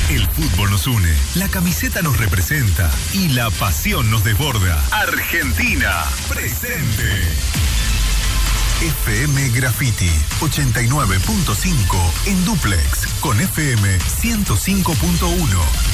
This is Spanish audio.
El fútbol nos une, la camiseta nos representa y la pasión nos desborda. Argentina, presente. FM Graffiti 89.5 en duplex con FM 105.1.